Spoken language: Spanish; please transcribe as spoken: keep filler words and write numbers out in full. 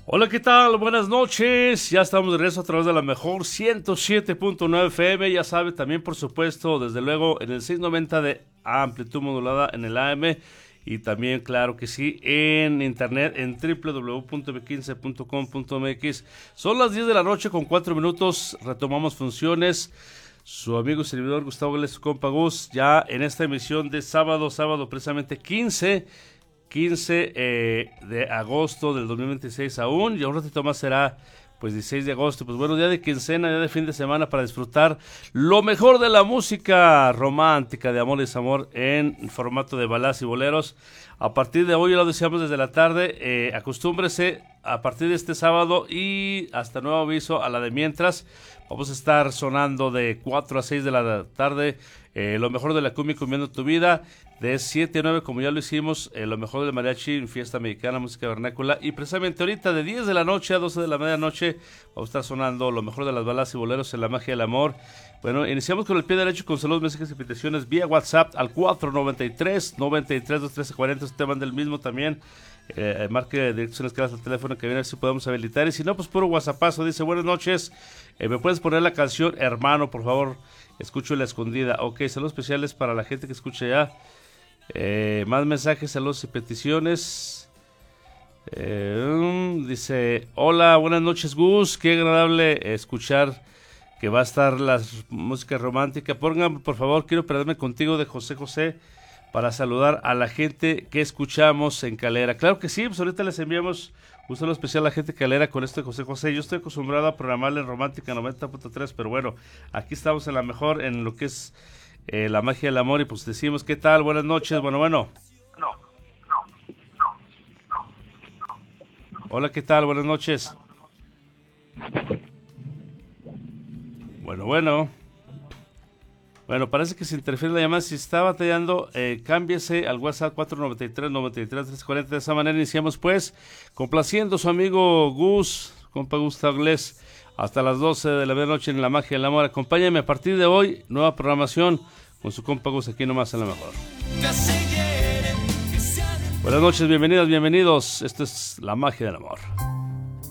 Hola, ¿qué tal? Buenas noches. Ya estamos de regreso a través de la mejor ciento siete punto nueve F M. Ya sabe, también por supuesto, desde luego, en el seiscientos noventa de amplitud modulada en el A M. Y también, claro que sí, en internet en doble u doble u doble u punto b quince punto com punto m x. Son las diez de la noche con cuatro minutos. Retomamos funciones. Su amigo y servidor Gustavo Gales, su compa Gus, ya en esta emisión de sábado, sábado precisamente quince eh, de agosto del dos mil veintiséis aún, y un ratito más será pues dieciséis de agosto, pues bueno, día de quincena, día de fin de semana para disfrutar lo mejor de la música romántica de amor y desamor en formato de baladas y boleros. A partir de hoy, lo decíamos desde la tarde, eh, acostúmbrese a partir de este sábado y hasta nuevo aviso a la de mientras. Vamos a estar sonando de cuatro a seis de la tarde, eh, lo mejor de la cumbia Cumbiendo tu vida, de siete a nueve como ya lo hicimos, eh, lo mejor del mariachi, fiesta mexicana, música vernácula, y precisamente ahorita de diez de la noche a doce de la medianoche vamos a estar sonando lo mejor de las baladas y boleros en la magia del amor. Bueno, iniciamos con el pie derecho con saludos, mensajes y invitaciones vía WhatsApp al cuatro noventa y tres, noventa y tres, veintitrés cuarenta, usted manda el mismo también. Eh, marque direcciones claras al teléfono que viene a ver si podemos habilitar, y si no, pues puro whatsappazo. Dice: buenas noches, eh, me puedes poner la canción Hermano, por favor, escucho La Escondida. Ok, saludos especiales para la gente que escucha ya. Eh, más mensajes, saludos y peticiones. Eh, dice: hola, buenas noches Gus, qué agradable escuchar que va a estar la música romántica. Pongan por favor Quiero Perderme Contigo de José José para saludar a la gente que escuchamos en Calera. Claro que sí, pues ahorita les enviamos un saludo especial a la gente de Calera con esto de José José. Yo estoy acostumbrado a programarle en Romántica noventa punto tres, pero bueno, aquí estamos en la mejor, en lo que es eh, la magia del amor, y pues decimos: ¿qué tal? Buenas noches, bueno, bueno. No, no, no, no, no. Hola, ¿qué tal? Buenas noches. Bueno, bueno. Bueno, parece que se interfiere la llamada. Si está batallando, eh, cámbiese al WhatsApp cuatro noventa y tres, noventa y tres, trescientos cuarenta. De esa manera iniciamos, pues, complaciendo a su amigo Gus, compa Gustavo Gles, hasta las doce de la medianoche en La Magia del Amor. Acompáñame a partir de hoy, nueva programación con su compa Gus aquí nomás en La Mejor. Buenas noches, bienvenidas, bienvenidos. Esto es La Magia del Amor.